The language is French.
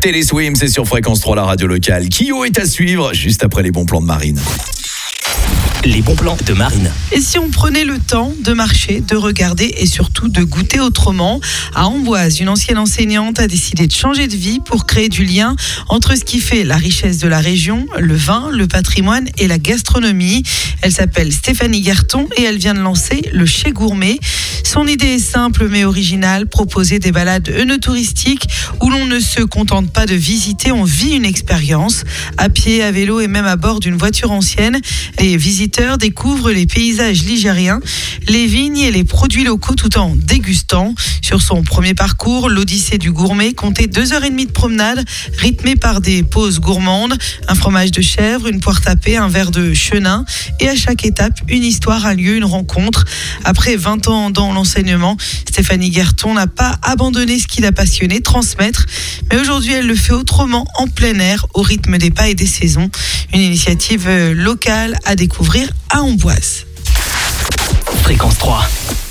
c'était les Swims, c'est sur Fréquence 3, la radio locale. Kyo est à suivre juste après les bons plans de Marine. Les bons plans de Marine. Et si on prenait le temps de marcher, de regarder et surtout de goûter autrement? À Amboise, une ancienne enseignante a décidé de changer de vie pour créer du lien entre ce qui fait la richesse de la région, le vin, le patrimoine et la gastronomie. Elle s'appelle Stéphanie Guerton et elle vient de lancer le Chez Gourmet. Son idée est simple mais originale, proposer des balades œnotouristiques où l'on ne se contente pas de visiter, on vit une expérience. À pied, à vélo et même à bord d'une voiture ancienne, les visiteurs découvrent les paysages ligériens, les vignes et les produits locaux tout en dégustant. Sur son premier parcours, l'Odyssée du gourmet comptait 2h30 de promenade, rythmée par des pauses gourmandes, un fromage de chèvre, une poire tapée, un verre de chenin et à chaque étape, une histoire, un lieu, une rencontre. Après 20 ans dans l'enseignement, Stéphanie Guerton n'a pas abandonné ce qui l'a passionnée, transmettre. Mais aujourd'hui, elle le fait autrement, en plein air, au rythme des pas et des saisons. Une initiative locale à découvrir à Amboise. Fréquence 3.